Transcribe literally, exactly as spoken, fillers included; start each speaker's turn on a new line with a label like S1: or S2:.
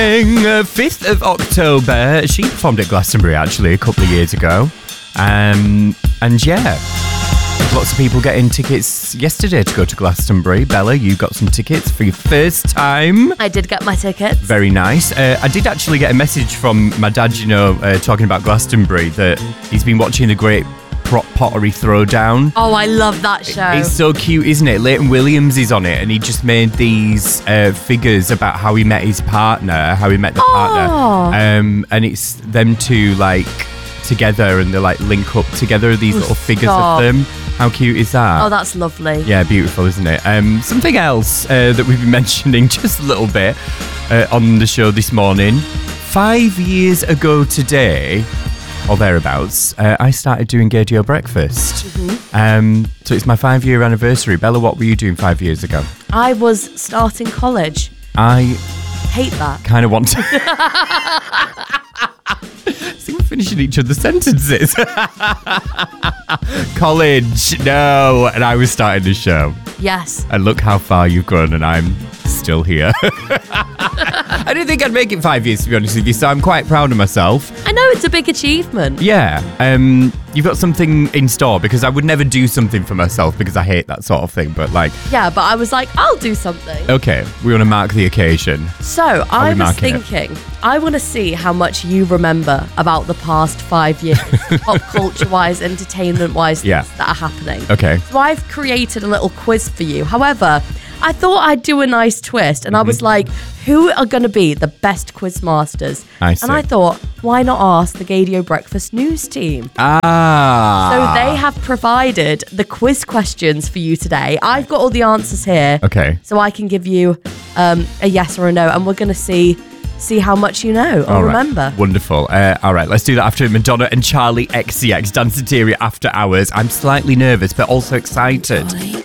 S1: fifth of October. She performed at Glastonbury actually a couple of years ago. Um, and yeah, lots of people getting tickets yesterday to go to Glastonbury. Bella, you got some tickets for your first time.
S2: I did get my tickets.
S1: Very nice. Uh, I did actually get a message from my dad, you know, uh, talking about Glastonbury, that he's been watching the Great Prop Pottery Throwdown.
S2: Oh, I love that show.
S1: It's so cute, isn't it? Leighton Williams is on it, and he just made these uh, figures about how he met his partner, how he met the
S2: Oh.
S1: partner. Um, and it's them two, like, together, and they, like, link up together, these
S2: Oh,
S1: little figures
S2: stop.
S1: of them. How cute is that?
S2: Oh, that's lovely.
S1: Yeah, beautiful, isn't it? Um, something else uh, that we've been mentioning just a little bit uh, on the show this morning. Five years ago today, or thereabouts, uh, I started doing Gaydio Breakfast.
S2: Mm-hmm.
S1: Um, so it's my five-year anniversary. Bella, what were you doing five years ago?
S2: I was starting college.
S1: I
S2: Hate that.
S1: kind of want to... See, we're finishing each other's sentences. College, no. And I was starting the show.
S2: Yes.
S1: And look how far you've grown, and I'm still here. I didn't think I'd make it five years, to be honest with you, so I'm quite proud of myself.
S2: I know it's a big achievement.
S1: Yeah, um, you've got something in store, because I would never do something for myself because I hate that sort of thing, but like...
S2: Yeah, but I was like, I'll do something.
S1: Okay, we want to mark the occasion.
S2: So I
S1: we
S2: was
S1: marking it?
S2: thinking, I want to see how much you remember about the past five years, pop culture-wise, entertainment-wise,
S1: Yeah.
S2: things that are happening.
S1: Okay.
S2: So I've created a little quiz for you. However, I thought I'd do a nice twist, and I was like, who are going to be the best quiz masters?
S1: I see.
S2: And I thought, why not ask the Gaydio Breakfast News team?
S1: Ah.
S2: So they have provided the quiz questions for you today. I've got all the answers here.
S1: Okay.
S2: So I can give you um, a yes or a no, and we're going to see see how much you know or
S1: All right.
S2: remember.
S1: Wonderful. Uh, all right, let's do that after Madonna and Charlie X C X, Danceteria After Hours. I'm slightly nervous, but also excited.